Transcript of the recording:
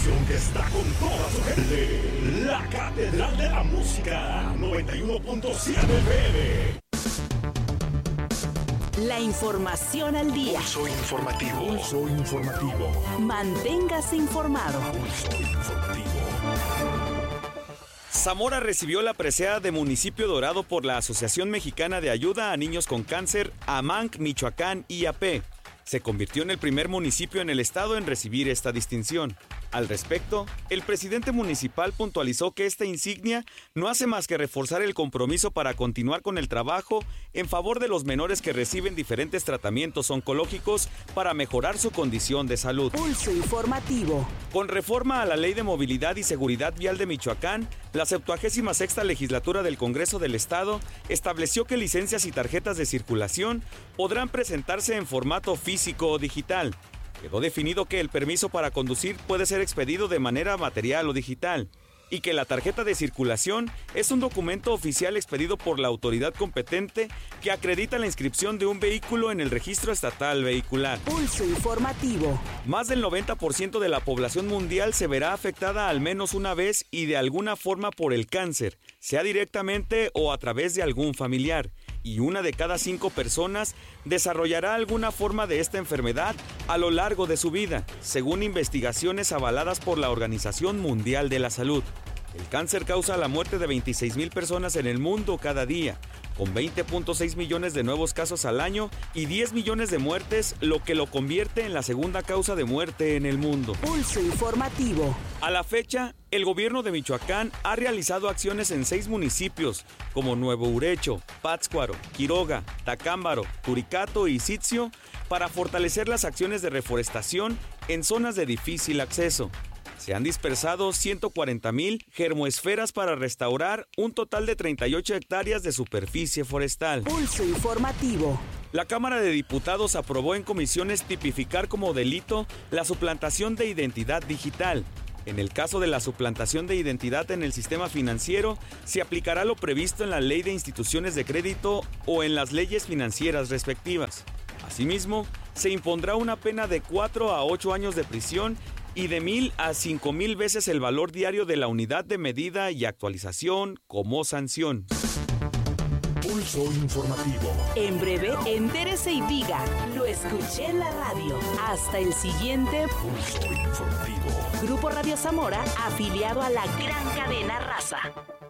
estación que está con toda su gente. La Catedral de la Música, 91.7 FM. La información al día. Pulso informativo. Pulso informativo. Manténgase informado. Pulso informativo. Zamora recibió la presea de Municipio Dorado por la Asociación Mexicana de Ayuda a Niños con Cáncer, AMANC, Michoacán, IAP. Se convirtió en el primer municipio en el estado en recibir esta distinción. Al respecto, el presidente municipal puntualizó que esta insignia no hace más que reforzar el compromiso para continuar con el trabajo en favor de los menores que reciben diferentes tratamientos oncológicos para mejorar su condición de salud. Pulso informativo. Con reforma a la Ley de Movilidad y Seguridad Vial de Michoacán, la 76ª legislatura del Congreso del Estado estableció que licencias y tarjetas de circulación podrán presentarse en formato físico o digital. Quedó definido que el permiso para conducir puede ser expedido de manera material o digital, y que la tarjeta de circulación es un documento oficial expedido por la autoridad competente que acredita la inscripción de un vehículo en el registro estatal vehicular. Pulso informativo. Más del 90% de la población mundial se verá afectada al menos una vez y de alguna forma por el cáncer, sea directamente o a través de algún familiar, y 1 de cada 5 personas desarrollará alguna forma de esta enfermedad a lo largo de su vida, según investigaciones avaladas por la Organización Mundial de la Salud. El cáncer causa la muerte de 26,000 personas en el mundo cada día, con 20.6 millones de nuevos casos al año y 10 millones de muertes, lo que lo convierte en la segunda causa de muerte en el mundo. Pulso informativo. A la fecha, el gobierno de Michoacán ha realizado acciones en 6 municipios, como Nuevo Urecho, Pátzcuaro, Quiroga, Tacámbaro, Turicato y Sitzio, para fortalecer las acciones de reforestación en zonas de difícil acceso. Se han dispersado 140,000 germoesferas para restaurar un total de 38 hectáreas de superficie forestal. Pulso informativo. La Cámara de Diputados aprobó en comisiones tipificar como delito la suplantación de identidad digital. En el caso de la suplantación de identidad en el sistema financiero, se aplicará lo previsto en la Ley de Instituciones de Crédito o en las leyes financieras respectivas. Asimismo, se impondrá una pena de 4 a 8 años de prisión y de 1,000 a 5,000 veces el valor diario de la unidad de medida y actualización como sanción. Pulso informativo. En breve, entérese y diga, lo escuché en la radio. Hasta el siguiente Pulso informativo. Grupo Radio Zamora, afiliado a la gran cadena Raza.